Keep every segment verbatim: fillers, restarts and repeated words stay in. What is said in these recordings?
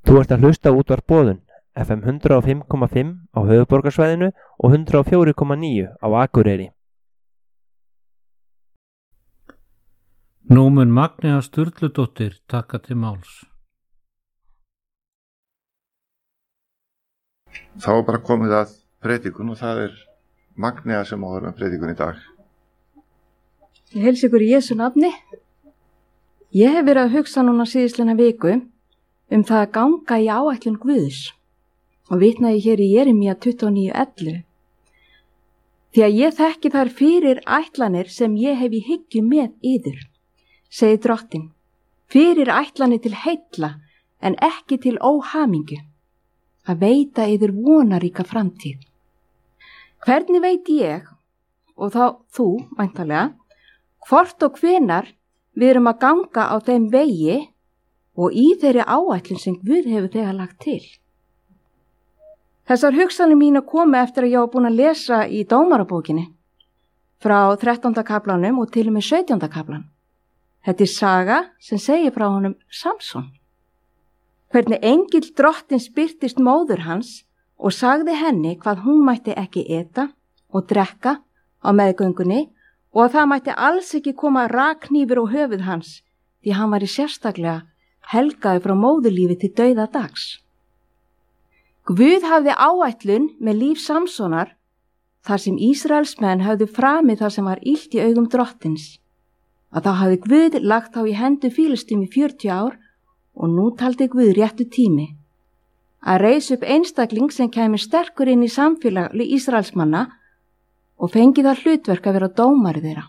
Þú ert að hlusta á útvarp Boðun, F M hundrað og fimm komma fimm á höfuðborgarsvæðinu og hundrað og fjögur komma níu á Akureyri. Nú mun Magnea Sturludóttir taka til máls. Þá er bara komið að predikun og það er Magnea sem á að vera með predikun í dag. Ég heilsa ykkur í Jesú nafni. Ég hef verið að hugsa núna síðisleina viku um það að ganga í áætlun Guðs og vitnaði hér í Jeremía tuttugu og níu ellefu. Því að ég þekki þær fyrir ætlanir sem ég hef í hyggju með yður, segir Drottinn, fyrir ætlanir til heilla en ekki til óhamingju, að veita yður vonaríka framtíð. Hvernig veit ég, og þá þú, væntanlega, hvort og hvenar við erum að ganga á þeim vegi og í þeirri áætlun sem Guð hefur þegar lagt til. Þessar hugsanir mín að koma eftir að ég var búin að lesa í Dómarabókinni frá þrettánda kaflanum og til og með sautjánda kaflan. Þetta er saga sem segir frá honum Samson. Hvernig engill Drottins birtist móður hans og sagði henni hvað hún mætti ekki eta og drekka á meðgöngunni og að það mætti alls ekki koma rakhnífur á höfuð hans því hann var í sérstaklega helgaði frá móðurlífi til dauða dags. Guð hafði áætlun með líf Samsonar þar sem Ísraelsmenn hafði framið það sem var illt í augum Drottins, að þá hafði Guð lagt þá í hendur Fílistum í fjörutíu ár og nú taldi Guð réttu tími að reisa upp einstakling sem kæmi sterkur inn í samfélag Ísraelsmanna og fengi það hlutverk að vera dómari þeirra.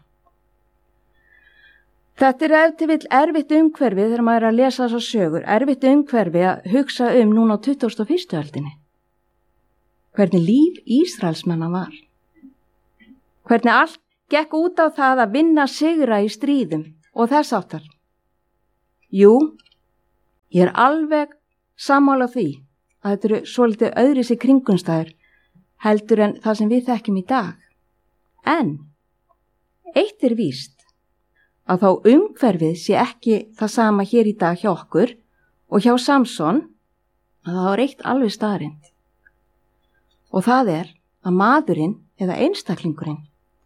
Þetta er ef til vill erfitt umhverfi þegar maður er að lesa þessar sögur, erfitt umhverfi að hugsa um núna á tuttugustu og fyrstu öldinni. Hvernig líf Ísraelsmanna var. Hvernig allt gekk út á það að vinna sigra í stríðum og þess áttar. Jú, ég er alveg sammála því að þetta eru svolítið öðruvísi kringumstæður heldur en það sem við þekkjum í dag. En eitt er víst, að þá umhverfið sé ekki það sama hér í dag hjá okkur og hjá Samson, að það var eitt alveg staðreynd. Og það er að maðurinn eða einstaklingurinn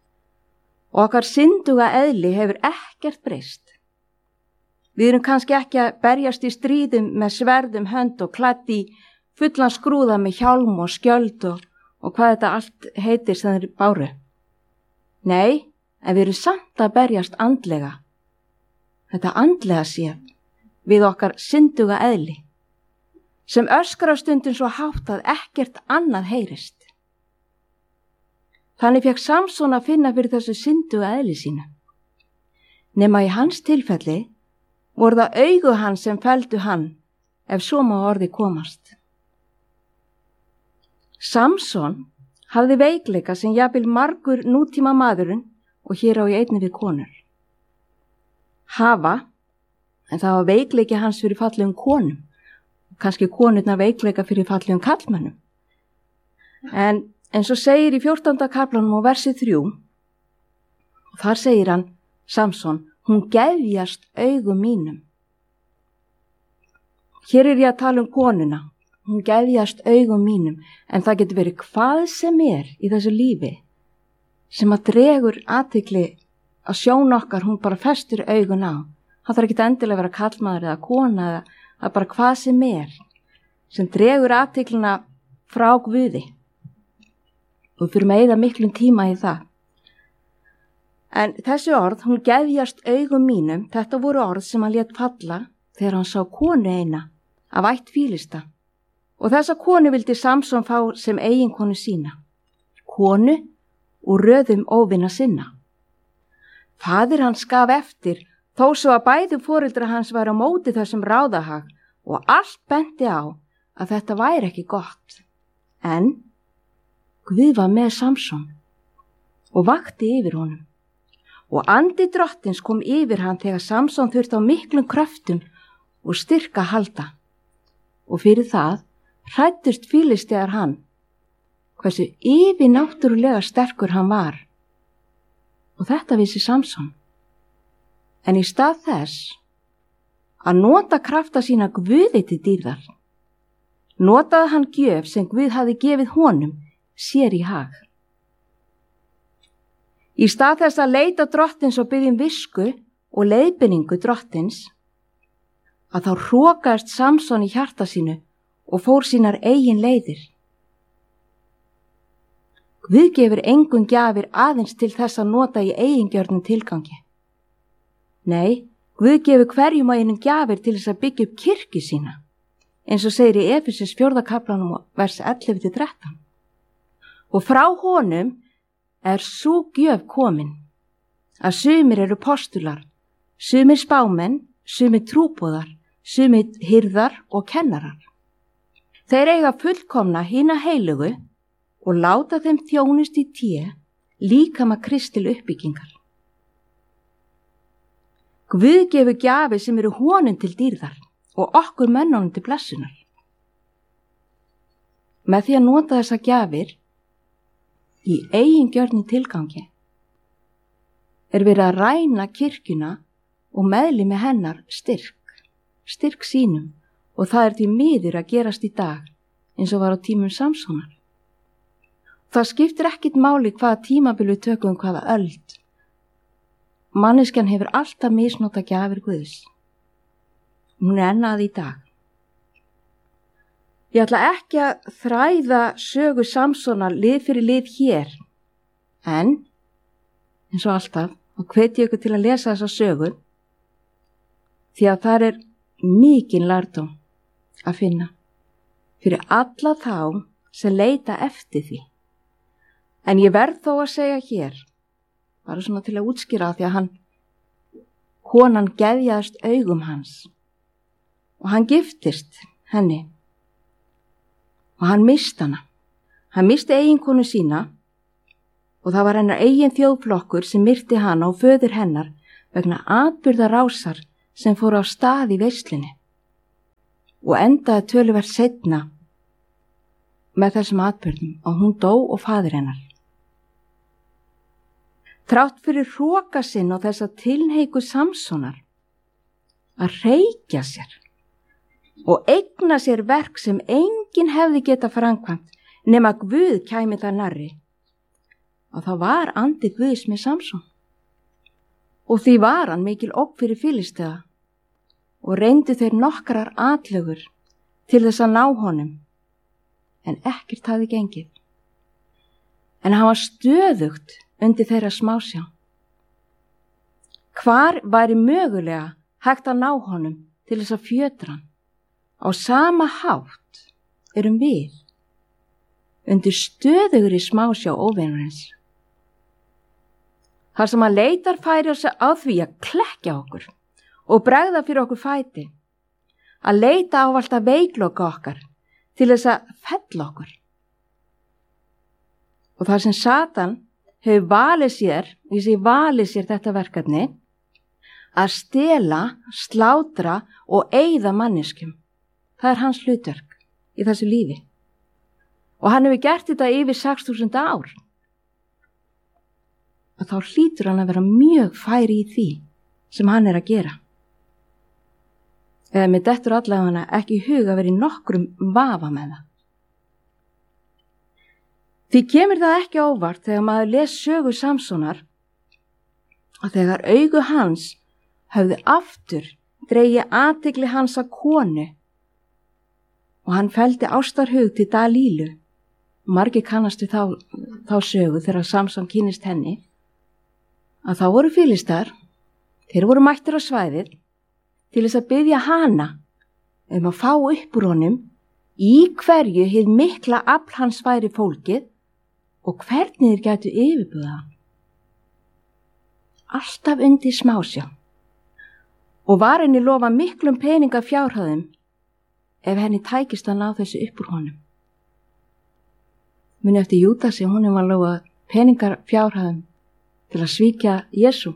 og okkar synduga eðli hefur ekkert breyst. Við erum kannski ekki að berjast í stríðum með sverðum hönd og klædd í fullan skrúða með hjálm og skjöld og, og hvað þetta allt heitir sem þeir báru. Nei, en við erum samt að berjast andlega. Þetta andlega séð við okkar synduga eðli, sem öskrar stundum svo hátt að ekkert annað heyrist. Þannig fekk Samson að finna fyrir þessu synduga eðli sínu. Nema í hans tilfelli voru það augu hans sem felldu hann, ef svo má orði komast. Samson hafði veikleika sem jafnvel margur nútíma maðurinn og hér á ég einnig við konur. Hafa, en það var veikleiki hans fyrir fallegum konum, kannski konurnar veikleika fyrir fallegum kallmönnum. En eins og segir í fjórtánda kaflanum og versi þrjú, þar segir hann, Samson, hún gefjast augum mínum. Hér er ég að tala um konuna, hún gefjast augum mínum, en það getur verið hvað sem er í þessu lífi, sem að dregur athygli að sjón okkar, hún bara festur augun á. Það þarf ekki endilega að vera karlmaður eða kona eða að bara hvað sem er, sem dregur athyglina frá Guði. Og við fyrir að eyða miklum tíma í það. En þessi orð, hún gefjast augum mínum, þetta voru orð sem hann lét falla þegar hann sá konu eina af ætt Fílista. Og þessa konu vildi Samson fá sem eiginkonu sína. Konu úr röðum óvina sinna. Faðir hans gaf eftir, þó svo að bæði foreldra hans væri á móti þessum ráðahag og allt benti á að þetta væri ekki gott. En Guð var með Samson og vakti yfir honum. Og andi Drottins kom yfir hann þegar Samson þurfti á miklum kröftum og styrka halda. Og fyrir það hræddust Fílistear hann, hversu yfirnáttúrulega sterkur hann var. Og þetta vissi Samson. En í stað þess að nota krafta sína Guði til dýrðar, notaði hann gjöf sem Guð hafði gefið honum sér í hag. Í stað þess að leita drottins og biðja um visku og leiðbeiningu drottins, að þá hrokaðist Samson í hjarta sínu og fór sínar eigin leiðir. Guð gefur engum gjafir aðeins til þess að nota í eigingjörnum tilgangi. Nei, Guð gefur hverjum og einum gjafir til þess að byggja upp kirkju sína, eins og segir í Efesus fjórða kaflanum vers ellefu til þrettán. Og frá honum er sú gjöf komin, að sumir eru postular, sumir spámenn, sumir trúboðar, sumir hirðar og kennarar. Þeir eiga fullkomna hina heilugu og láta þeim þjónust í té líkama Kristi til uppbyggingar. Guð gefur gjafir sem eru honum til dýrðar og okkur mönnunum til blessunar. Með því að nota þessa gjafir í eigingjörnum tilgangi er verið að ræna kirkjuna og meðlimi hennar styrk, styrk sínum, og það er því miður að gerast í dag eins og var á tímum Samsonar. Það skiptir ekkit máli hvaða tímabil við tökum hvaða öld. Manneskjan hefur alltaf misnota gjafir Guðs. Hún er enn að í dag. Ég ætla ekki að þræða sögu Samsonar lið fyrir lið hér, en eins og alltaf og hvet ég ykkur til að lesa þessa sögu, því að það er mikinn lærdóm að finna fyrir alla þá sem leita eftir því. En ég verð þó að segja hér, bara svona til að útskýra því að hann, konan geðjaðist augum hans og hann giftist henni og hann misti hana. Hann misti eiginkonu sína og það var hennar eigin þjóðflokkur sem myrti hana og föður hennar vegna atburðarásar sem fór á stað í veislinni og endaði töluvert seinna með þessum atburðum og hún dó og faðir hennar. Þrátt fyrir hroka sinn og þessa tilhneigu Samsonar að reykja sér og eigna sér verk sem enginn hefði getað framkvæmt nema Guð kæmi það nærri, og það var andi Guðs með Samson. Og því var hann mikil ógn fyrir Filisteða og reyndu þeir nokkrar atlögur til þess að ná honum, en ekkert hafði gengið. En hann var stöðugt undir þeirra smásjá. Hvar væri mögulega hægt að ná honum til þess að fjötra hann? Á sama hátt erum við undir stöðugri smásjá óvinurins. Þar sem hann leitar færi á því að klekkja okkur og bregða fyrir okkur fæti, að leita ávallt að veikloka okkar til þess að fella okkur. Og þar sem Satan hefur valið sér, ég sé valið sér þetta verkefni, að stela, slátra og eyða manneskjum. Það er hans hlutverk í þessu lífi. Og hann hefur gert þetta yfir sex þúsund ár. Og þá hlýtur hann að vera mjög færi í því sem hann er að gera. Eða með dettur allavega ekki í huga verið nokkrum vafa með það. Því kemur það ekki óvart þegar maður les sögu Samsonar að þegar augu hans höfðu aftur dregið athygli hans að konu og hann felldi ástarhug til Dalílu, margir kannast við þá, þá sögu þegar Samson kynnist henni, að þá voru Filistar, þeir voru mættir á svæðið til þess að biðja hana um að fá upp úr honum í hverju hið mikla afl hans væri fólkið og hvernig þeir gætu yfirbuða hann. Alltaf undir smásjá og var henni lofa miklum peninga fjárhæðum ef henni tækist að ná þessu upp úr honum. Muni eftir Júdasi, hún var lofa peningar fjárhæðum til að svíkja Jesú.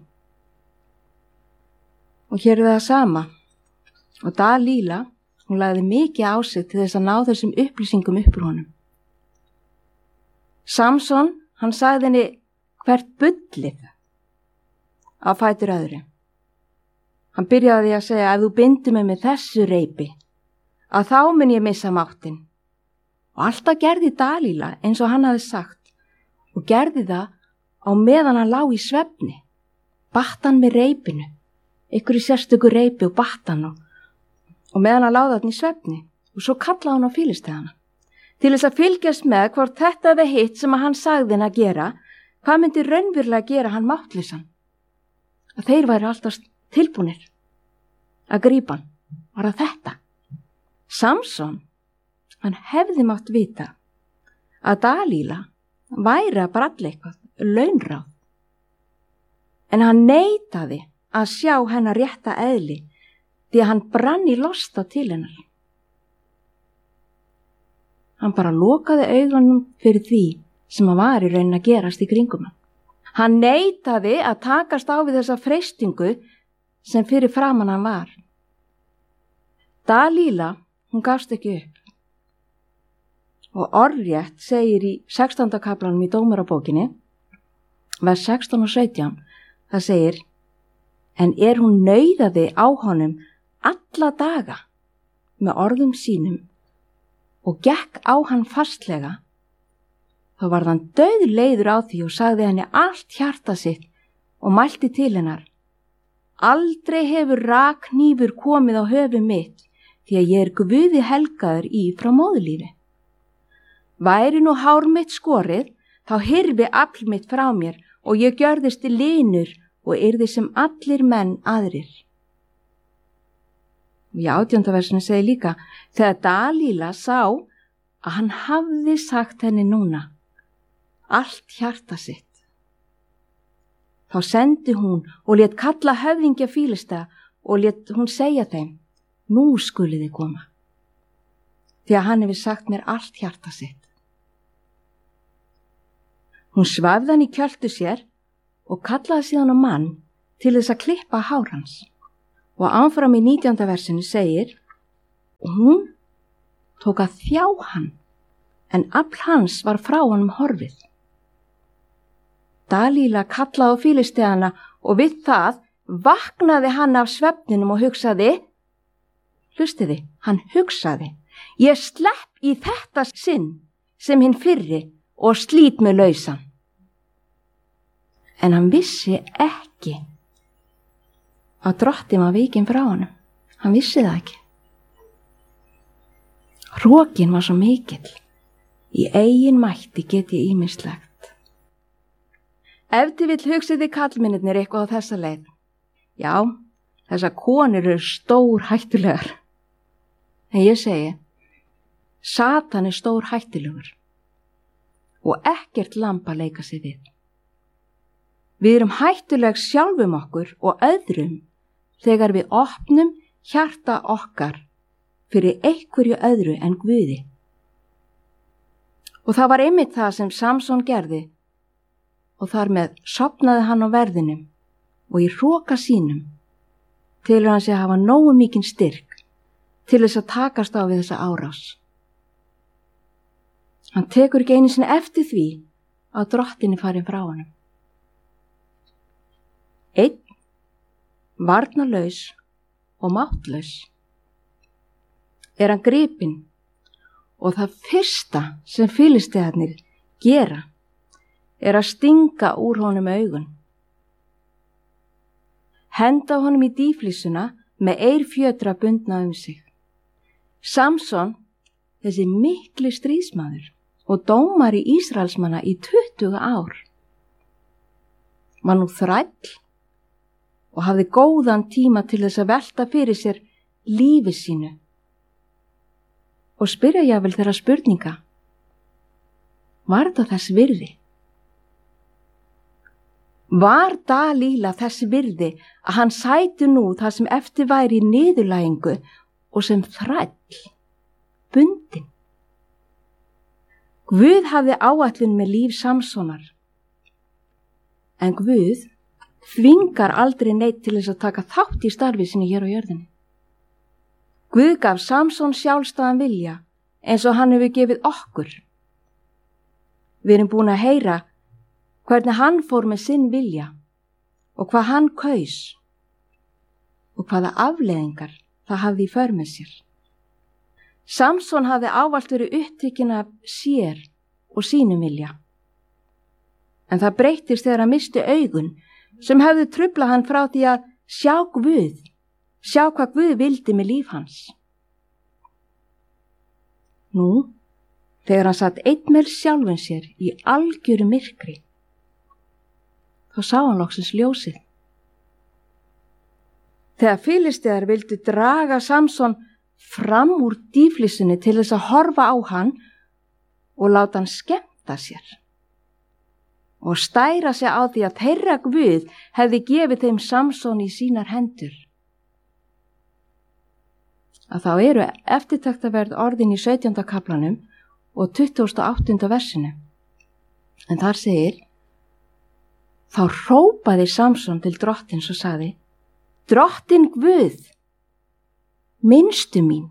Og hér er það sama. Og Dalíla, hún lagði mikið á sig til þess að ná þessum upplýsingum upp úr honum. Samson, hann sagði henni hvert bullið á fætur öðru. Hann byrjaði að segja, ef þú bindur mig með þessu reipi, að þá mun ég missa máttin Og alltaf gerði Dalíla eins og hann hafði sagt og gerði það á meðan hann lá í svefni. Batt hann með reipinu, ykkur í sérstöku reipi og batt hann og, og meðan hann láði hann í svefni og svo kallaði hann á Fílistíana. Til þess að fylgjast með hvort þetta eða hitt sem hann sagði hann að gera, hvað myndi raunverulega gera hann máttlausan? Að þeir væri alltaf tilbúnir að grípa hann. Var það þetta? Samson, hann hefði mátt vita að Dalíla væri að bralla eitthvað, launráð. En hann neitaði að sjá hennar rétta eðli því að hann brann í losta til hennar. Hann bara lokaði augunum fyrir því sem hann var í raunin að gerast í kringum hann. Hann neitaði að takast á við þessa freistingu sem fyrir framan hann var. Dalíla, hún gafst ekki upp. Og orðrétt segir í sextánda kaflanum í Dómarabókinni, vers sextán og sautján, það segir, en er hún nauðaði á honum alla daga með orðum sínum og gekk á hann fastlega, þá varð hann dauðleiður á því og sagði henni allt hjarta sitt og mælti til hennar, aldrei hefur rakhnífur komið á höfu mitt því að ég er Guði helgaður í frá móðurlífi. Væri nú hár mitt skorið, þá hyrfi afl mitt frá mér og ég gjörðist til linur og yrði sem allir menn aðrir. Í átjánda versinu segir líka, þegar Dalíla sá að hann hafði sagt henni núna allt hjarta sitt, þá sendi hún og lét kalla höfðingja Fílista og lét hún segja þeim, nú skuluð þið koma, því að hann hefur sagt mér allt hjarta sitt. Hún svafði hann í kjöltu sér og kallaði síðan á mann til þess að klippa hár hans. Og áfram í nítjánda versinu segir, og hún tók að þjá hann, en afl hans var frá honum horfið. Dalíla kallaði á Fílistíana og við það vaknaði hann af svefninum og hugsaði, hlustiði, hann hugsaði, ég slepp í þetta sinn sem hinn fyrri og slít með lausan. En hann vissi ekki að drottin var vikinn frá honum. Hann vissi það ekki. Hrokin var svo mikill. Í eigin mætti get ég ýmislegt. Ef þið vill hugsið þið kallmennirnir eitthvað á þessa leið. Já, þessar konur eru stór hættulegar. En ég segi, Satan er stór hættulegur og ekkert lamb að leika sig við. Við erum hættuleg sjálfum okkur og öðrum þegar við opnum hjarta okkar fyrir einhverju öðru en Guði. Og það var einmitt það sem Samson gerði og þar með sofnaði hann á verðinum og í hroka sínum telur hann sig að hafa nógu mikinn styrk til þess að takast á við þessa árás. Hann tekur ekki einu sinni eftir því að drottinni farin frá honum. Einn, varnarlaus og máttlaus, er hann gripinn og það fyrsta sem Fílistíarnir gera er að stinga úr honum augun. Henda honum í dýflissuna með eirfjötra bundna um sig. Samson, þessi mikli stríðsmaður og dómari Ísraelsmanna í tuttugu ár, var nú þræll og hafði góðan tíma til þess að velta fyrir sér lífi sínu og spyrja jafnvel þeirra spurninga. Var það þess virði? Var Dalíla þess virði að hann sæti nú það sem eftir væri í niðurlægingu og sem þræll, bundinn? Guð hafði áætlun með líf Samsonar, en Guð þvingar aldrei neitt til þess að taka þátt í starfi sinni hér á jörðinni. Guð gaf Samson sjálfstæðan vilja eins og hann hefur gefið okkur. Við erum búin að heyra hvernig hann fór með sinn vilja og hvað hann kaus og hvaða afleiðingar það hafði í för með sér. Samson hafði ávallt verið upptekinn af sér og sínum vilja. En það breyttist þegar hann misti augun sem hefðu truflað hann frá því að sjá Guð, sjá hvað Guð vildi með líf hans. Nú, þegar hann satt einn með sjálfum sér í algjöru myrkri, þá sá hann loksins ljósið. Þegar Filistear vildu draga Samson fram úr dýflissunni til þess að horfa á hann og láta hann skemmta sér og stæra sig á því að þeirra Guð hefði gefið þeim Samson í sínar hendur. Að þá eru eftirtektarverð orðin í sautjánda kaflanum og tuttugasta og áttunda versinu. En þar segir: Þá hrópaði Samson til drottins og sagði: Drottin Guð, minnstu mín,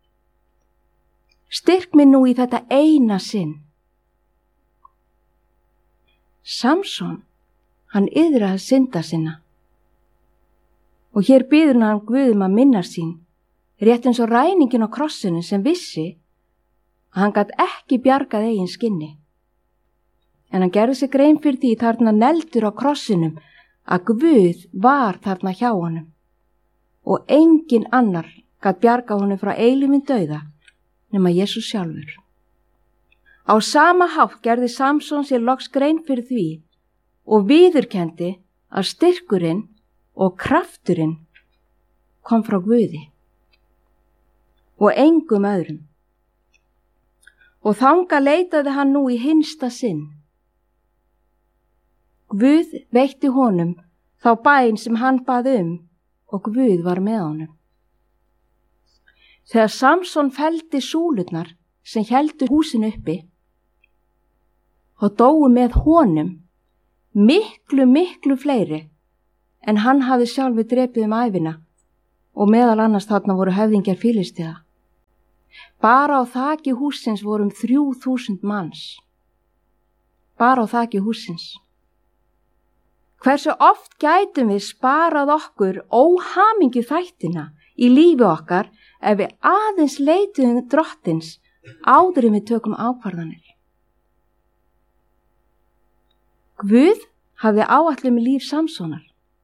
styrk mig nú í þetta eina sinn. Samson, hann yðraði synda sinna og hér biður hann Guð um að minna sín, rétt eins og ræningin á krossinu sem vissi að hann gat ekki bjargað eigin skinni. En hann gerði sig grein fyrir því þarna neldur á krossinum að Guð var þarna hjá honum og engin annar gat bjargað honum frá eilífum dauða nema Jesús sjálfur. Á sama hátt gerði Samson sér loks grein fyrir því og viðurkenndi að styrkurinn og krafturinn kom frá Guði og engum öðrum. Og þangað leitaði hann nú í hinsta sinn. Guð veitti honum þá bæn sem hann bað um og Guð var með honum. Þegar Samson felldi súlurnar sem héldu húsinu uppi, þá dóu með honum miklu, miklu fleiri en hann hafði sjálfur drepið um ævina og meðal annars þarna voru höfðingjar Filistiða. Bara á þaki hússins voru um þrjú þúsund manns. Bara á þaki hússins. Hversu oft gætum við sparað okkur óhamingju þættina í lífi okkar ef við aðeins leituðum drottins áður en við tökum ákvarðanir. Guð hafði áætlun með líf Samsonar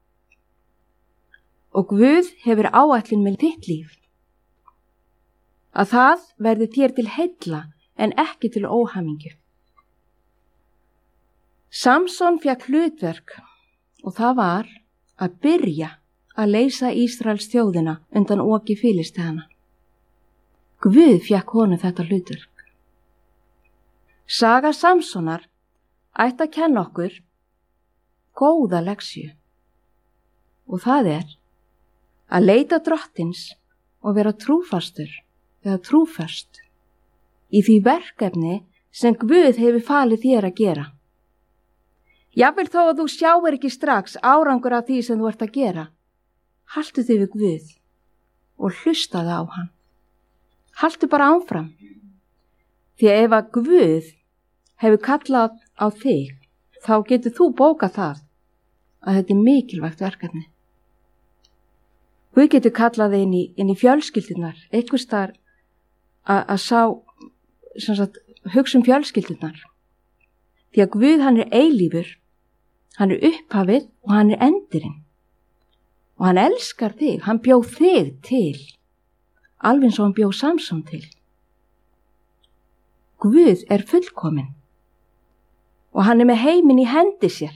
og Guð hefur áætlun með þitt líf. Að það verði þér til heilla en ekki til óhamingju. Samson fékk hlutverk og það var að byrja að leysa Ísraels þjóðina undan oki Filisteana. Guð fékk honum þetta hlutverk. Saga Samsonar ætti að kenna okkur góða leksju og það er að leita drottins og vera trúfastur eða trúfast í því verkefni sem Guð hefur falið þér að gera. Jafnvel þó að þú sjáir ekki strax árangur af því sem þú ert að gera, haltu þig við Guð og hlustaðu á hann. Haltu bara áfram, því að ef að Guð hefur kallað á þig, þá getur þú bókað það að þetta er mikilvægt verkefni. Guð getur kallað inn í, inn í fjölskyldunar, einhvers þar að sá, sem sagt, hugsa um fjölskyldunar. Því að Guð hann er eilífur, hann er upphafið og hann er endurinn. Og hann elskar þig, hann bjó þig til, alveg eins og hann bjó Samson til. Guð er fullkominn og hann er með heiminn í hendi sér.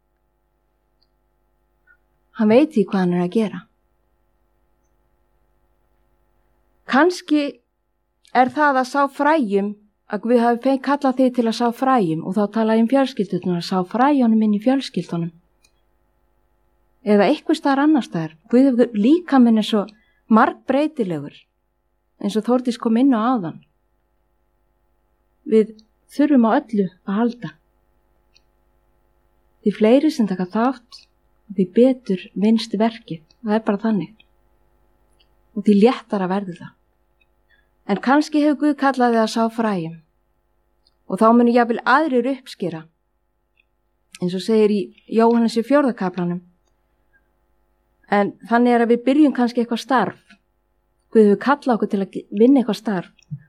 Hann veit því hvað hann er að gera. Kanski er það að sá fræjum, að Guð hafi kallað þig til að sá fræjum og þá talaði um fjölskyldunum að sá fræjunum inn í fjölskyldunum. Eða eitthvað staðar annars staðar. Guð hefur líka minn er svo margbreytilegur, eins og Þórdís kom inn á áðan. Við þurfum á öllu að halda. Því fleiri sem taka þátt, því betur vinst verkið. Það er bara þannig. Og því léttara verður það. En kannski hefur Guð kallað þig að sá fræjum. Og þá munu jafnvel aðrir uppskera. Eins og segir í Jóhannes í fjórða kaflanum. En þannig er að við byrjum kannski eitthvað starf. Guð hefur kallað okkur til að vinna eitthvað starf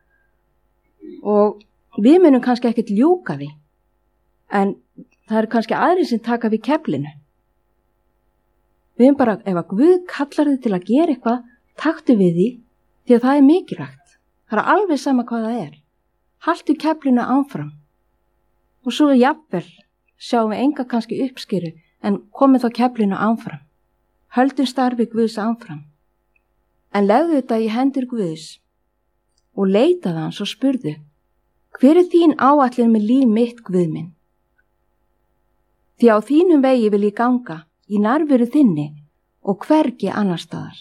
og við munum kannski ekkert ljúka því, en það eru kannski aðrir sem taka við keflinu. Við erum bara, ef að Guð kallar þið til að gera eitthvað, taktu við því, því að það er mikilvægt. Það er alveg sama hvað það er. Haltu keflinu áfram. Og svo er jafnvel, sjáum við enga kannski uppskeru, en komið þá keflinu áfram. Höldum starfi Guðs áfram. En legðu þetta í hendur Guðs og leitaðu hans og spurðu, hver er þín áætlun með líf mitt, Guð minn? Því á þínum vegi vil ég ganga, í nærveru þinni og hvergi annar staðar.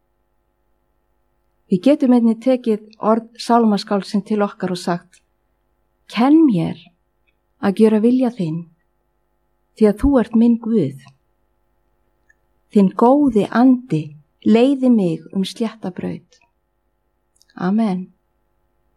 Við getum einnig tekið orð sálmaskálsins til okkar og sagt, kenn mér að gjöra vilja þinn, því að þú ert minn Guð. Þinn góði andi leiði mig um slétta braut. Amen.